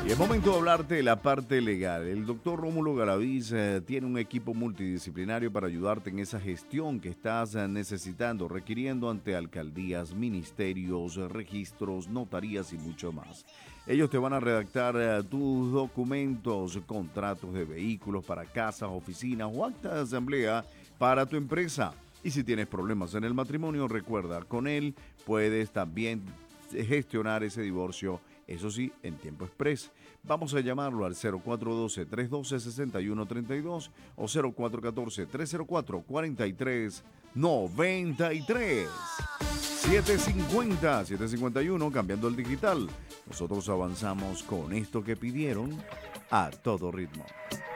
Y es momento de hablarte de la parte legal. El doctor Rómulo Garaviz tiene un equipo multidisciplinario para ayudarte en esa gestión que estás necesitando, requiriendo ante alcaldías, ministerios, registros, notarías y mucho más. Ellos te van a redactar tus documentos, contratos de vehículos para casas, oficinas o acta de asamblea para tu empresa. Y si tienes problemas en el matrimonio, recuerda, con él puedes también gestionar ese divorcio, eso sí, en tiempo express. Vamos a llamarlo al 0412-312-6132 o 0414-304-4393. 750, 751, cambiando el digital. Nosotros avanzamos con esto que pidieron a todo ritmo.